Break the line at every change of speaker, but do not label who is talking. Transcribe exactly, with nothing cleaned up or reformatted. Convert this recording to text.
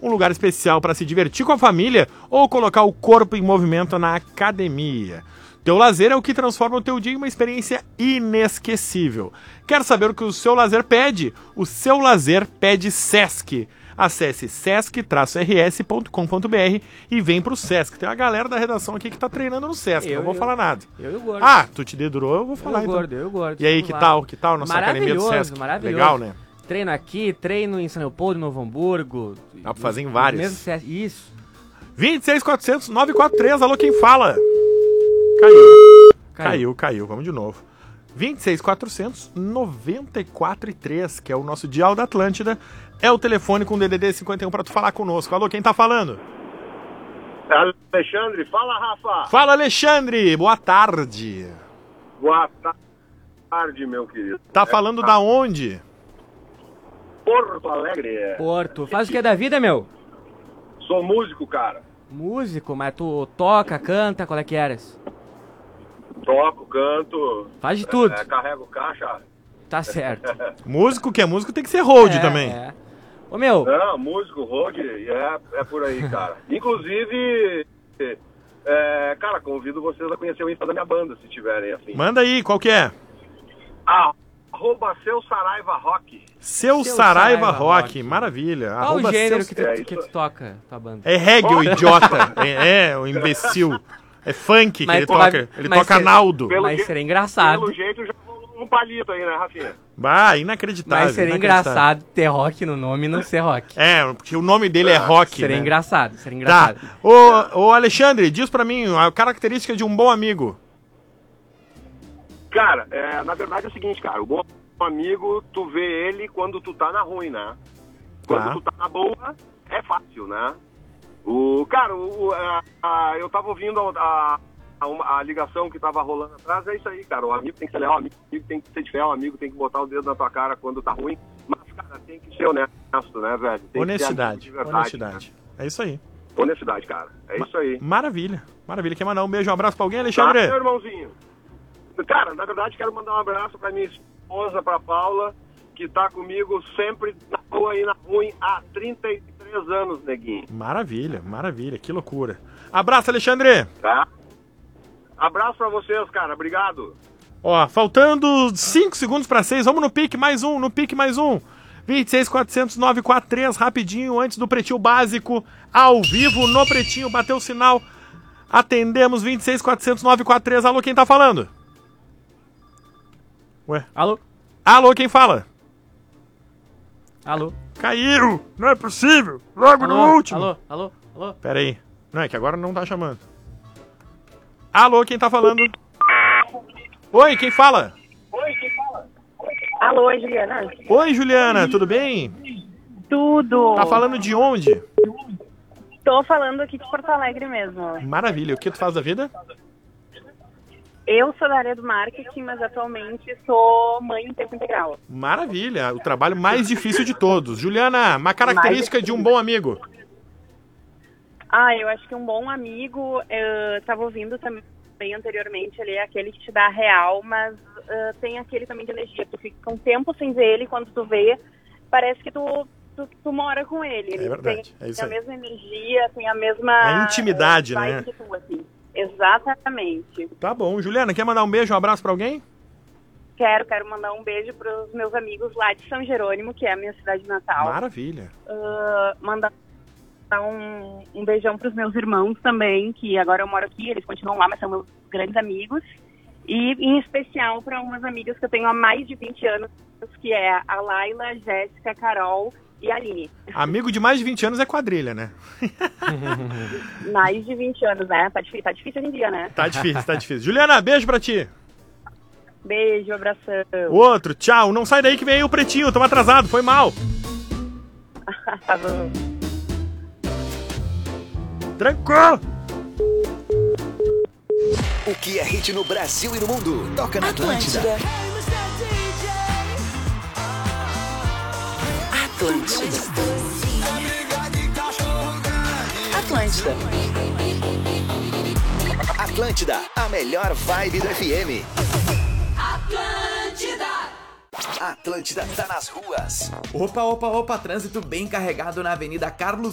um lugar especial para se divertir com a família ou colocar o corpo em movimento na academia. Teu lazer é o que transforma o teu dia em uma experiência inesquecível. Quer saber o que o seu lazer pede? O seu lazer pede Sesc. Acesse sesc R S ponto com ponto b r e vem pro Sesc. Tem uma galera da redação aqui que tá treinando no Sesc, eu, não vou eu, falar nada.
Eu e o Gordo.
Ah, tu te dedurou, eu vou falar
eu
então.
Gordo, eu e o Gordo.
E aí, que lá. tal? Que tal nossa academia do Sesc?
Maravilhoso,
Legal, né?
Treino aqui, treino em São Leopoldo, Novo Hamburgo.
Dá pra fazer em vários.
Mesmo Sesc, isso.
vinte e seis quatrocentos, novecentos e quarenta e três, alô, quem fala? Caiu. Caiu, caiu, caiu. Vamos de novo. vinte e seis quatrocentos, noventa e quatro e três, que é o nosso dial da Atlântida, é o telefone com D D D cinquenta e um para tu falar conosco. Alô, quem tá falando?
Alexandre, fala, Rafa.
Fala, Alexandre, boa tarde.
Boa tarde, meu querido.
Tá
é,
falando
tá...
da onde?
Porto Alegre.
Porto. Faz o que é da vida, meu?
Sou músico, cara.
Músico? Mas tu toca, canta, qual é que eras?
Toco, canto.
Faz de tudo.
É, carrego caixa.
Tá certo.
Músico que é músico tem que ser hold
é,
também.
É. Ô, meu...
Não, músico, road, é, é por aí, cara. Inclusive, é, cara, convido vocês a conhecer o Insta da minha banda, se tiverem assim.
Manda aí, qual que é?
Ah, arroba Seu Saraiva Rock.
Seu,
Seu
Saraiva,
Saraiva
Rock.
Rock,
maravilha.
Qual
arroba
o gênero
seu...
que, tu,
é,
que
isso...
tu toca, tua banda?
É reggae, o idiota. é, é, o imbecil. É funk que
mas,
ele
pô,
toca. Ele
mas
toca
ser,
Naldo.
Pelo
mas
je...
seria engraçado.
Pelo jeito já um palito aí, né, Rafinha?
Bah, inacreditável.
Mas seria
inacreditável.
engraçado ter rock no nome e não ser rock.
É, porque o nome dele é rock.
Seria
né?
engraçado, seria engraçado.
Tá. Ô, ô, Alexandre, diz pra mim a característica de um bom amigo.
Cara, é, na verdade é o seguinte, cara. O bom amigo, tu vê ele quando tu tá na ruim, né? Quando
Tá.
tu tá na boa, é fácil, né? O, cara, o, a, a, eu tava ouvindo a, a, uma, a ligação que tava rolando atrás, é isso aí, cara. O amigo tem que ser leal, o amigo tem que ser de fé, o amigo tem que botar o dedo na tua cara quando tá ruim. Mas, cara, tem que ser honesto, né, velho? Tem
Honestidade.
Que ser de verdade,
Honestidade.
né?
É isso aí.
Honestidade, cara. É
Ma-
isso aí.
Maravilha. Maravilha. Quer mandar um beijo, um abraço pra alguém,
Tá,
Alexandre?
meu irmãozinho? Cara, na verdade, quero mandar um abraço pra minha esposa, pra Paula, que tá comigo sempre na boa e na ruim há trinta e três anos, neguinho.
Maravilha, maravilha. Que loucura. Abraço, Alexandre.
Tá? Abraço pra vocês, cara. Obrigado.
Ó, faltando cinco segundos pra seis. Vamos no pique, mais um, no pique, mais um. vinte e seis quatrocentos, novecentos e quarenta e três, rapidinho, antes do Pretinho Básico, ao vivo, no Pretinho, bateu o sinal. Atendemos, vinte e seis quatrocentos, novecentos e quarenta e três. Alô, quem tá falando? Ué?
Alô?
Alô, quem fala?
Alô?
Caiu! Não é possível! Logo
Alô?
no último!
Alô? Alô? Alô?
Pera aí. Não, é que agora não tá chamando. Alô, quem tá falando? Oi, quem fala?
Alô, Juliana.
Oi, Juliana, tudo bem?
Tudo.
Tá falando de onde?
Tô falando aqui de Porto Alegre mesmo.
Maravilha. O que tu faz da vida?
Eu sou da área do marketing, mas atualmente sou mãe em tempo integral.
Maravilha. O trabalho mais difícil de todos. Juliana, uma característica de um bom amigo.
Ah, eu acho que um bom amigo, eu tava ouvindo também anteriormente, ele é aquele que te dá real, mas uh, tem aquele também de energia. Tu fica um tempo sem ver ele, quando tu vê, parece que tu, tu, tu mora com ele. Ele
É verdade,
tem,
é isso
tem a
aí.
mesma energia, tem a mesma...
A intimidade,
uh, vibe
né?
que tu, assim. Exatamente.
Tá bom. Juliana, quer mandar um beijo, um abraço pra alguém?
Quero, quero mandar um beijo para os meus amigos lá de São Jerônimo, que é a minha cidade natal.
Maravilha.
Uh, mandar um, um beijão para os meus irmãos também, que agora eu moro aqui, eles continuam lá, mas são meus grandes amigos. E em especial para umas amigas que eu tenho há mais de vinte anos, que é a Laila, a Jéssica, a Carol e a Aline.
Amigo de mais de vinte anos é quadrilha, né?
Mais de vinte anos, né? Tá difícil, tá difícil hoje em dia, né?
Tá difícil, tá difícil. Juliana, beijo pra ti.
Beijo, abração.
Outro, tchau. Não sai daí que vem aí o Pretinho, tamo atrasado, foi mal.
Tá bom.
Tranquilo.
O que é hit no Brasil e no mundo? Toca na Atlântida. Atlântida.
Atlântida.
Atlântida, a melhor vibe do F M.
Atlântida.
Atlântida tá nas ruas.
Opa, opa, opa, trânsito bem carregado na Avenida Carlos